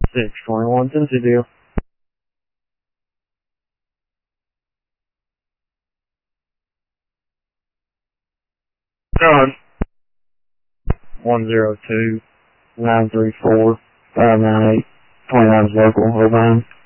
621 Tennessee deal. John. 102-934-598. 29 is local, Irvine.